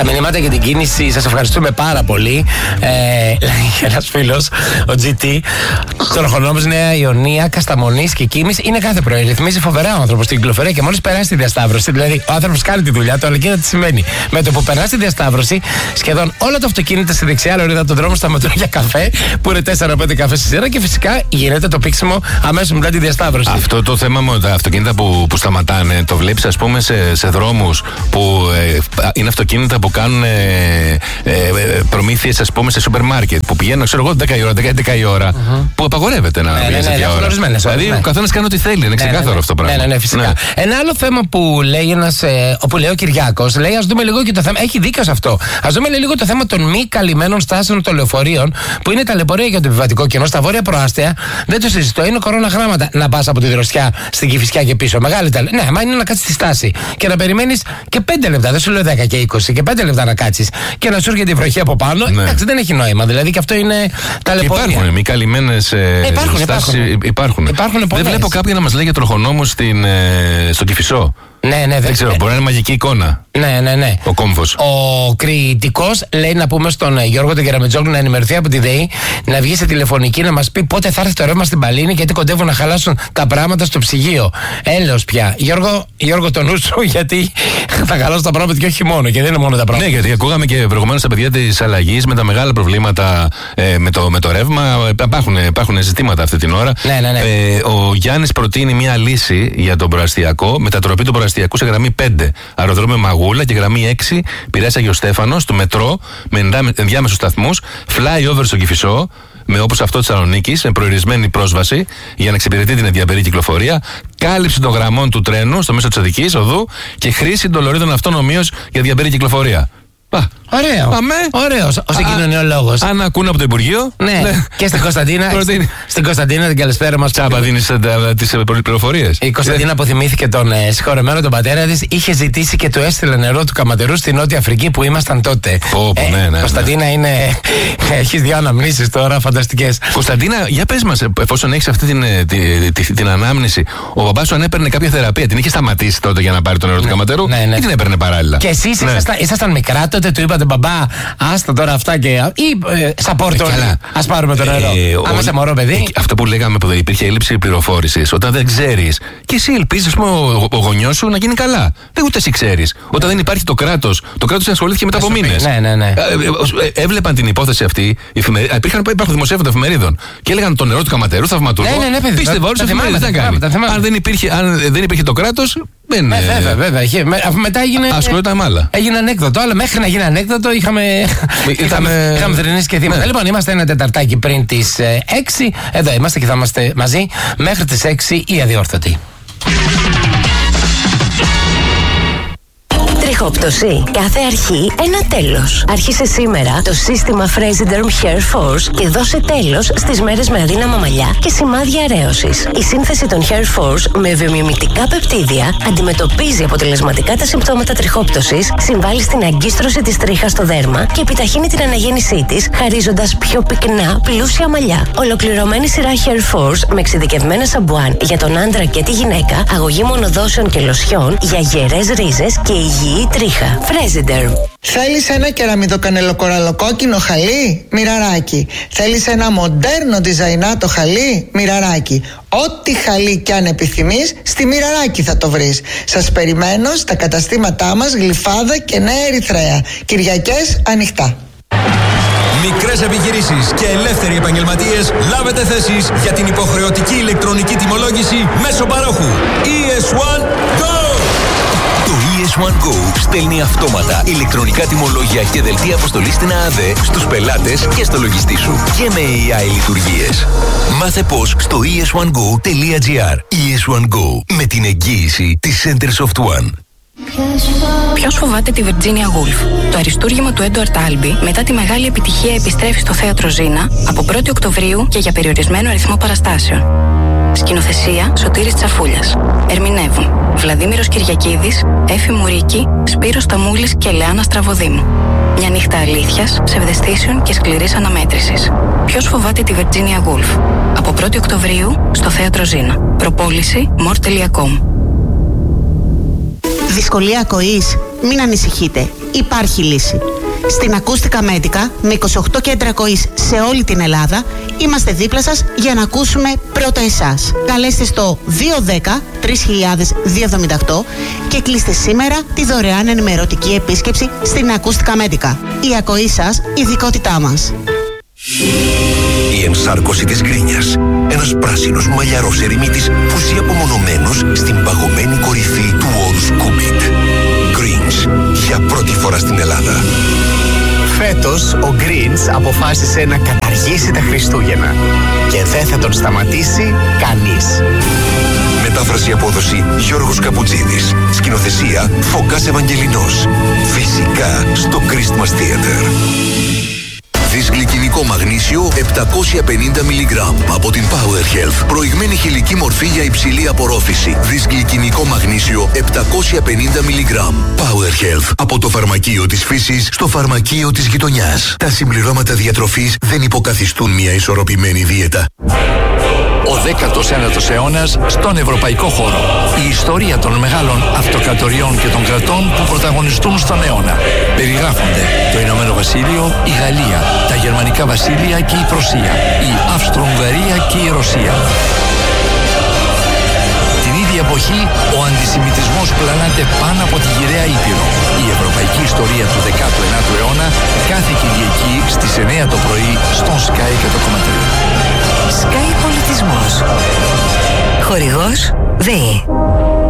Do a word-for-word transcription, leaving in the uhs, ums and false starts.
στα μηνύματα για την κίνηση. Σας ευχαριστούμε πάρα πολύ. Ε, ένας φίλος, ο τζι τι, τροχονόμος Νέα Ιωνία, Κασταμονής και Κίμης, είναι κάθε πρωί. Ρυθμίζει φοβερά ο άνθρωπος στην κυκλοφορία και μόλις περάσει τη διασταύρωση, δηλαδή ο άνθρωπος κάνει τη δουλειά του, αλλά κοίτα τι σημαίνει. Με το που περάσει τη διασταύρωση, σχεδόν όλα τα αυτοκίνητα στη δεξιά λωρίδα του δρόμου σταματούν για καφέ, που είναι τέσσερα πέντε καφέ στη σειρά, και φυσικά γίνεται το πήξιμο αμέσως μετά τη διασταύρωση. Αυτό το θέμα με τα αυτοκίνητα που, που σταματάνε, το βλέπεις ας πούμε σε, σε δρόμους που ε, είναι αυτοκίνητα που κάνουν ε, ε, προμήθειες ας πούμε σε σούπερ μάρκετ, που πηγαίνουν ξέρω εγώ δέκα η ώρα, δέκα η ώρα, uh-huh. που απαγορεύεται να βγει τέτοια ώρα. Δηλαδή ναι. ο καθένας κάνει ό,τι θέλει, είναι ξεκάθαρο ναι, ναι, αυτό το πράγμα. Ναι, ναι, ναι, φυσικά. Ναι. Ένα άλλο θέμα που λέει ένας, ε, όπου λέει ο Κυριάκος, λέει ας δούμε λίγο και το θέμα, έχει δίκιο σε αυτό. Ας δούμε λίγο το θέμα των μη καλυμμένων στάσεων των λεωφορείων, που είναι ταλαιπωρία για το επιβατικό κοινό. Στα βόρεια προάστια δεν το συζητώ, είναι κορώνα γράμματα να πας από τη Δροσιά στην Κηφισιά και πίσω. Μεγάλη ταλαιπωρία. Ναι, μα είναι να κάτσεις στη στάση και να περιμένεις και πέντε λεπτά, δεν σου λέω δέκα και είκοσι, και πέντε λεπτά να κάτσεις και να σου έρχεται η βροχή από πάνω. Ναι. Εντάξει, δεν έχει νόημα. Δηλαδή και αυτό είναι ταλαιπωρία. Υπάρχουν μη καλυμμένες ε, υπάρχουν, στάσεις. Υπάρχουν. Υπάρχουν. υπάρχουν δεν βλέπω κάποιον να μας λέει για τροχονόμους στην, ε, στο Κηφισό. Ναι, ναι, δεν ξέρω, μπορεί να είναι μαγική εικόνα. Ναι, ναι, ναι. Ο κόμβος. Ο κριτικός λέει να πούμε στον Γιώργο τον Κεραμετζόγλου να ενημερωθεί από τη ΔΕΗ, να βγει σε τηλεφωνική να μας πει πότε θα έρθει το ρεύμα στην Παλίνη, γιατί κοντεύουν να χαλάσουν τα πράγματα στο ψυγείο. Έλεος πια. Γιώργο, Γιώργο το νου σου, γιατί θα χαλάσουν τα πράγματα και όχι μόνο, και δεν είναι μόνο τα πράγματα. Ναι, γιατί ακούγαμε και προηγουμένως τα παιδιά της αλλαγής με τα μεγάλα προβλήματα ε, με, το, με το ρεύμα. Υπάρχουν, υπάρχουν ζητήματα αυτή την ώρα. Ναι, ναι, ναι. Ε, ο Γιάννης προτείνει μια λύση για τον προαστιακό, μετατροπή του προαστιακού σε γραμμή πέντε. Αεροδρόμιο Μαγούλα και γραμμή έξι Πειραιάς Αγιος Στέφανος, του μετρό με ενδιάμεσους σταθμούς, fly over στο Κηφισό, με όπως αυτό της Θεσσαλονίκης, με προορισμένη πρόσβαση για να εξυπηρετεί την ενδιαμερή κυκλοφορία, κάλυψη των γραμμών του τρένου στο μέσο της Οδικής Οδού και χρήση των λωρίδων αυτών ομοίως για διαμερή κυκλοφορία. Ωραίο. Αμέ. Ωραίος ο συγκοινωνιολόγος. Αν ακούνε από το Υπουργείο. Ναι. ναι. Και στην Κωνσταντίνα. στην, στην Κωνσταντίνα την καλησπέρα μας. Τσάμπα δίνεις τις πληροφορίες. Η Κωνσταντίνα που θυμήθηκε τον ε, συγχωρεμένο τον πατέρα της, είχε ζητήσει και του έστειλε νερό του καματερού στη Νότια Αφρική που ήμασταν τότε. Πω, πω, ε, ναι, ναι, Κωνσταντίνα ναι. είναι. Έχεις δύο αναμνήσεις τώρα φανταστικές. Κωνσταντίνα, για πες μας, εφόσον έχεις αυτή την, την, την, την ανάμνηση, ο μπαμπάς σου αν έπαιρνε κάποια θεραπεία, την είχε σταματήσει τότε για να πάρει το νερό του καματερού, ναι, ναι. ή την έπαιρνε παράλληλα? Και εσείς ναι. ήσασταν, ήσασταν μικρά τότε, του είπατε μπαμπά, άστα τώρα αυτά και. Ή ε, σαπόρτο. Ε, ας πάρουμε το νερό. Ε, Άμεσα μωρό, παιδί. Ε, αυτό που λέγαμε που υπήρχε έλλειψη πληροφόρησης. Όταν δεν ξέρεις, και εσύ ελπίζεις ο, ο, ο γονιός σου να γίνει καλά. Δεν ούτε εσύ ξέρεις. Όταν δεν υπάρχει το κράτος, το κράτος ασχολήθηκε μετά από μήνες. Ναι, ναι, ναι. Ε, ε, έβλεπαν την υπόθεση αυτή. Υπήρχαν, υπάρχουν δημοσιεύματα εφημερίδων και έλεγαν το νερό του καματερού θαυματουργό. Ναι, ναι, ναι, παιδί. Πίστευα όλες τις εφημερίδες. Αν δεν υπήρχε, αν δεν υπήρχε το κράτος. Δεν... Ναι, βέβαια, βέβαια. Είχε, με, μετά έγινε. Ασχολούνταν με άλλα. Έγινε ανέκδοτο, αλλά μέχρι να γίνει ανέκδοτο είχαμε. είχαμε είχαμε θρηνήσει και θύματα. Ναι. Λοιπόν, είμαστε ένα τεταρτάκι πριν τις έξι. Εδώ είμαστε και θα είμαστε μαζί μέχρι τις έξι οι αδιόρθωτοι. Τριχόπτωση. Κάθε αρχή ένα τέλος. Άρχισε σήμερα το σύστημα Fresiderm Hair Force και δώσε τέλος στις μέρες με αδύναμα μαλλιά και σημάδια αρέωσης. Η σύνθεση των Hair Force με βιομιμητικά πεπτίδια αντιμετωπίζει αποτελεσματικά τα συμπτώματα τριχόπτωσης, συμβάλλει στην αγκίστρωση της τρίχας στο δέρμα και επιταχύνει την αναγέννησή της, χαρίζοντας πιο πυκνά, πλούσια μαλλιά. Ολοκληρωμένη σειρά Hair Force με εξειδικευμένα σαμπουάν για τον άντρα και τη γυναίκα, αγωγή μονοδόσεων και λοσιών για γερές ρίζες και υγιή τρίχα. Fresiderm. Θέλεις ένα κεραμιδοκανελοκοραλοκόκκινο χαλί? Μοιραράκι. Θέλεις ένα μοντέρνο διζαϊνάτο χαλί? Μοιραράκι. Ό,τι χαλί κι αν επιθυμείς, στη Μοιραράκι θα το βρεις. Σας περιμένω στα καταστήματά μας Γλυφάδα και Νέα Ερυθρέα. Κυριακές ανοιχτά. Μικρές επιχειρήσεις και ελεύθεροι επαγγελματίες, λάβετε θέσεις για την υποχρεωτική ηλεκτρονική τιμολόγηση μέσω παρόχου ι ες ουάν Go! Το ι ες ουάν Go στέλνει αυτόματα ηλεκτρονικά τιμολόγια και δελτία αποστολής στην ΑΑΔΕ στους πελάτες και στο λογιστή σου και με έι άι λειτουργίες. Μάθε πώς στο ι ες ουάν γκο τελεία τζι άρ. ι ες ουάν Go, με την εγγύηση της Centersoft One. Ποιος φοβάται τη Virginia Woolf? Το αριστούργημα του Έντουαρτ Άλμπι μετά τη μεγάλη επιτυχία επιστρέφει στο θέατρο Ζήνα από πρώτη Οκτωβρίου και για περιορισμένο αριθμό παραστάσεων. Σκηνοθεσία Σωτήρης Τσαφούλιας. Ερμηνεύουν Βλαδίμηρος Κυριακίδης, Έφη Μουρίκη, Σπύρος Ταμούλης και Λεάνα Στραβοδήμου. Μια νύχτα αλήθειας, ψευδαισθήσεων και σκληρής αναμέτρησης. Ποιος φοβάται τη Virginia Woolf? Από πρώτη Οκτωβρίου στο θέατρο Ζήνα. Προπόληση μορ τελεία κομ. Δυσκολία ακοής? Μην ανησυχείτε. Υπάρχει λύση. Στην Ακούστικα Μέτικα, με είκοσι οκτώ κέντρα ακοής σε όλη την Ελλάδα, είμαστε δίπλα σας για να ακούσουμε πρώτα εσάς. Καλέστε στο δύο ένα μηδέν τρία χιλιάδες διακόσια εβδομήντα οκτώ και κλείστε σήμερα τη δωρεάν ενημερωτική επίσκεψη στην Ακούστικα Μέτικα. Η ακοή σας, ειδικότητά μας. Η ενσάρκωση της γκρίνιας. Ένας πράσινος μαλλιαρός ερημίτης που ζει απομονωμένος στην παγωμένη κορυφή του όρους Κούμπιτ. Greens, για πρώτη φορά στην Ελλάδα. Φέτος ο Greens αποφάσισε να καταργήσει τα Χριστούγεννα και δεν θα τον σταματήσει κανείς. Μετάφραση απόδοση Γιώργος Καπουτζίδης. Σκηνοθεσία Φωκάς Ευαγγελινός. Φυσικά στο Christmas Theater. Δυσγλυκινικό μαγνήσιο επτακόσια πενήντα μιλιγκράμμ από την Power Health. Προηγμένη χηλική μορφή για υψηλή απορρόφηση. Δυσγλυκινικό μαγνήσιο επτακόσια πενήντα μιλιγκράμμ. Power Health. Από το φαρμακείο της φύσης στο φαρμακείο της γειτονιάς. Τα συμπληρώματα διατροφής δεν υποκαθιστούν μια ισορροπημένη δίαιτα. Ο δέκατος ένατος αιώνας στον ευρωπαϊκό χώρο. Η ιστορία των μεγάλων αυτοκρατοριών και των κρατών που πρωταγωνιστούν στον αιώνα. Περιγράφονται το Ηνωμένο Βασίλειο, η Γαλλία, τα Γερμανικά Βασίλεια και η Πρωσία, η Αυστρο-Ουγγαρία και η Ρωσία. Την ίδια εποχή ο αντισημιτισμός πλανάται πάνω από τη γυραιά Ήπειρο. Η ευρωπαϊκή ιστορία του δέκατου ένατου αιώνα κάθε Κυριακή στις εννιά το πρωί στον Sky και το κομματρί. Sky Πολιτισμός. Χορηγός ΔΕΗ.